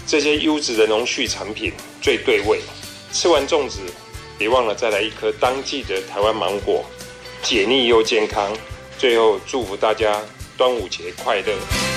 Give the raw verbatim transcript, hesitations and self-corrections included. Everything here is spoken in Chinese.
这些优质的农畜产品最对味。吃完粽子，别忘了再来一颗当季的台湾芒果，解腻又健康。最后祝福大家端午节快乐！